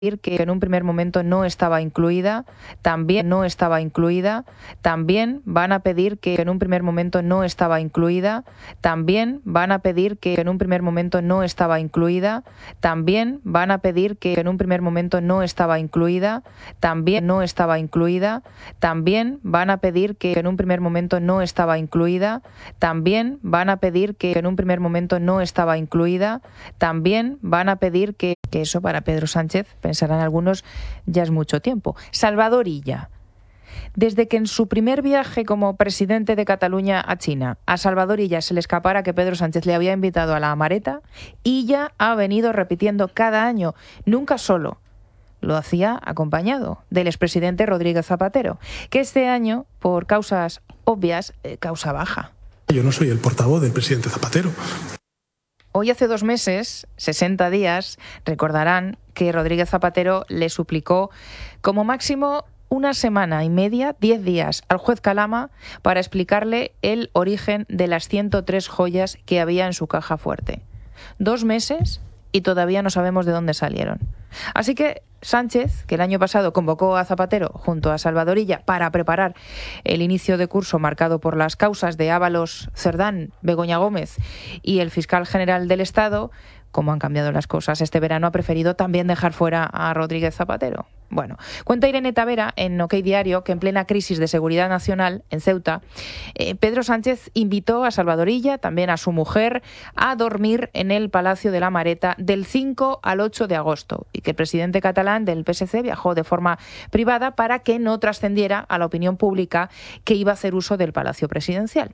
que en un primer momento no estaba incluida, también van a pedir que en un primer momento no estaba incluida, también van a pedir que en un primer momento no estaba incluida, también van a pedir que en un primer momento no estaba incluida, también no estaba incluida, también van a pedir que en un primer momento no estaba incluida, también van a pedir que en un primer momento no estaba incluida, también van a pedir que eso para Pedro Sánchez, pensarán algunos, ya es mucho tiempo. Salvador Illa. Desde que en su primer viaje como presidente de Cataluña a China, a Salvador Illa se le escapara que Pedro Sánchez le había invitado a la Amareta, Illa ha venido repitiendo cada año, nunca solo, lo hacía acompañado del expresidente Rodríguez Zapatero, que este año, por causas obvias, causa baja. Yo no soy el portavoz del presidente Zapatero. Hoy hace 2 meses, 60 días, recordarán que Rodríguez Zapatero le suplicó como máximo 1 semana y media, 10 días, al juez Calama para explicarle el origen de las 103 joyas que había en su caja fuerte. 2 meses y todavía no sabemos de dónde salieron. Así que Sánchez, que el año pasado convocó a Zapatero junto a Salvador Illa para preparar el inicio de curso marcado por las causas de Ábalos, Cerdán, Begoña Gómez y el fiscal general del Estado, como han cambiado las cosas este verano, ha preferido también dejar fuera a Rodríguez Zapatero. Bueno, cuenta Irene Tavera en OK Diario que en plena crisis de seguridad nacional en Ceuta, Pedro Sánchez invitó a Salvador Illa, también a su mujer, a dormir en el Palacio de la Amareta del 5 al 8 de agosto y que el presidente catalán del PSC viajó de forma privada para que no trascendiera a la opinión pública que iba a hacer uso del Palacio Presidencial.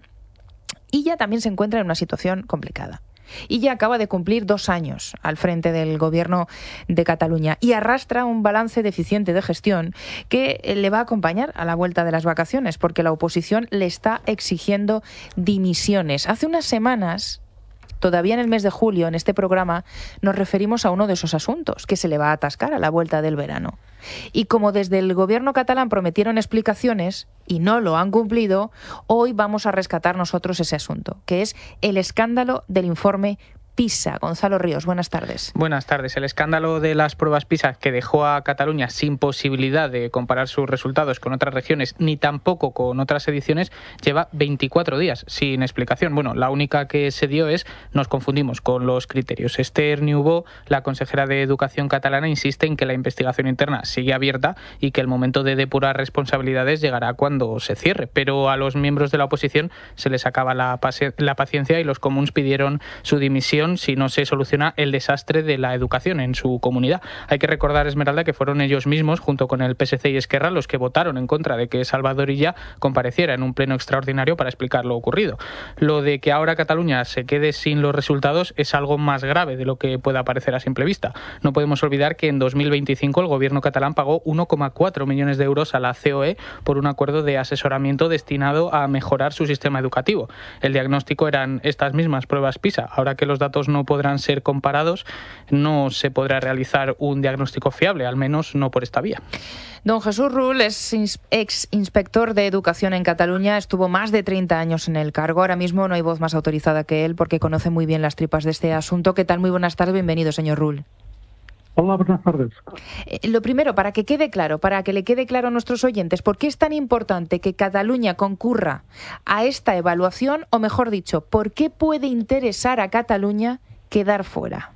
Illa también se encuentra en una situación complicada. Illa acaba de cumplir 2 años al frente del gobierno de Cataluña y arrastra un balance deficiente de gestión que le va a acompañar a la vuelta de las vacaciones porque la oposición le está exigiendo dimisiones. Hace unas semanas, todavía en el mes de julio, en este programa, nos referimos a uno de esos asuntos que se le va a atascar a la vuelta del verano. Y como desde el gobierno catalán prometieron explicaciones y no lo han cumplido, hoy vamos a rescatar nosotros ese asunto, que es el escándalo del informe PISA. Gonzalo Ríos, buenas tardes. Buenas tardes. El escándalo de las pruebas PISA que dejó a Cataluña sin posibilidad de comparar sus resultados con otras regiones ni tampoco con otras ediciones lleva 24 días sin explicación. Bueno, la única que se dio es nos confundimos con los criterios. Esther Niubó, la consejera de Educación catalana, insiste en que la investigación interna sigue abierta y que el momento de depurar responsabilidades llegará cuando se cierre. Pero a los miembros de la oposición se les acaba la paciencia y los comuns pidieron su dimisión si no se soluciona el desastre de la educación en su comunidad. Hay que recordar, Esmeralda, que fueron ellos mismos, junto con el PSC y Esquerra, los que votaron en contra de que Salvador Illa compareciera en un pleno extraordinario para explicar lo ocurrido. Lo de que ahora Cataluña se quede sin los resultados es algo más grave de lo que pueda parecer a simple vista. No podemos olvidar que en 2025 el gobierno catalán pagó 1,4 millones de euros a la COE por un acuerdo de asesoramiento destinado a mejorar su sistema educativo. El diagnóstico eran estas mismas pruebas PISA. Ahora que los datos no podrán ser comparados, no se podrá realizar un diagnóstico fiable, al menos no por esta vía. Don Jesús Rull es ex inspector de educación en Cataluña, estuvo más de 30 años en el cargo. Ahora mismo no hay voz más autorizada que él porque conoce muy bien las tripas de este asunto. ¿Qué tal? Muy buenas tardes, bienvenido, señor Rull. Hola, buenas tardes. Lo primero, para que le quede claro a nuestros oyentes, ¿por qué es tan importante que Cataluña concurra a esta evaluación? O mejor dicho, ¿por qué puede interesar a Cataluña quedar fuera?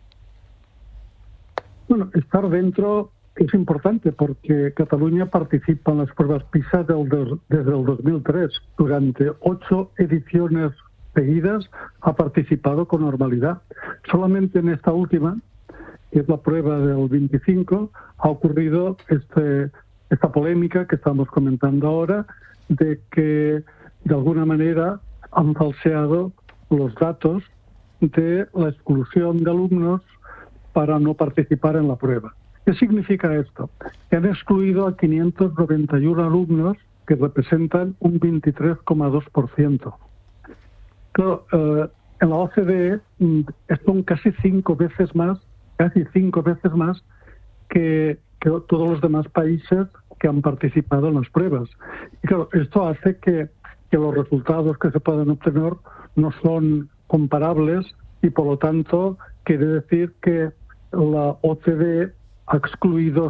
Bueno, estar dentro es importante porque Cataluña participa en las pruebas PISA desde el 2003. Durante 8 ediciones seguidas ha participado con normalidad. Solamente en esta última, que es la prueba del 25, ha ocurrido esta polémica que estamos comentando ahora, de que de alguna manera han falseado los datos de la exclusión de alumnos para no participar en la prueba. ¿Qué significa esto? Que han excluido a 591 alumnos que representan un 23,2%. Claro, en la OCDE son casi 5 veces más que todos los demás países que han participado en las pruebas. Y claro, esto hace que los resultados que se pueden obtener no son comparables y por lo tanto quiere decir que la OCDE ha excluido